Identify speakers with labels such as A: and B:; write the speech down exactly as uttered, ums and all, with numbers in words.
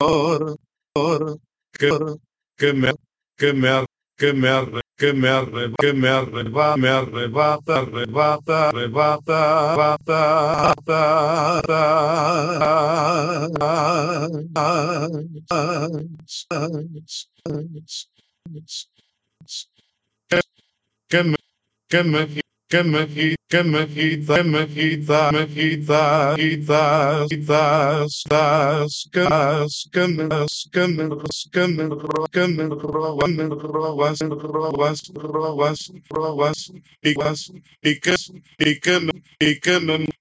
A: or, or, que, que me, que me, ar- que me, arre- que me, arre- que me arreba, me arrebata, arrebata, arrebata, que me, que me, que me, qui- que me quita, que me quita, me quita, quita, quitas, das, que das, que me das, que me das, que me ro- que me robas, me robas, robas, robas, robas, y vas, y que, y que me, y que me